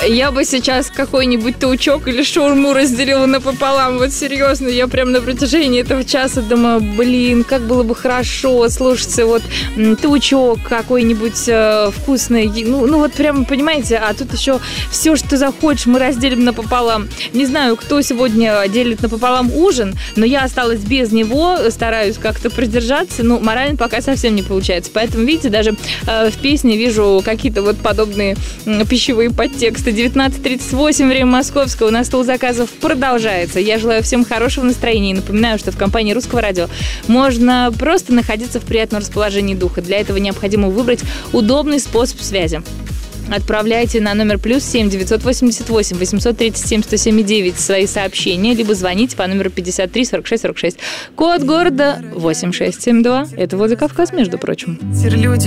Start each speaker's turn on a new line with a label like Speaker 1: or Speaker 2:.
Speaker 1: Я бы сейчас какой-нибудь таучок или шаурму разделила напополам. Вот серьезно, я прям на протяжении этого часа думаю, блин, как было бы хорошо. Слушайте, вот таучок какой-нибудь вкусный. Ну вот прям, понимаете, а тут еще все, что захочешь, мы разделим напополам. Не знаю, кто сегодня делит напополам ужин, но я осталась без него, стараюсь как-то придержаться. Ну, морально пока совсем не получается. Поэтому, видите, даже в песне вижу какие-то вот подобные пищевые подтексты. 19:38, время московское. У нас стол заказов продолжается. Я желаю всем хорошего настроения. И напоминаю, что в компании Русского радио можно просто находиться в приятном расположении духа. Для этого необходимо выбрать удобный способ связи. Отправляйте на номер +7 988 837 107,9 свои сообщения, либо звоните по номеру 53 46 46. Код города 8672. Это Владикавказ, между прочим.
Speaker 2: Люди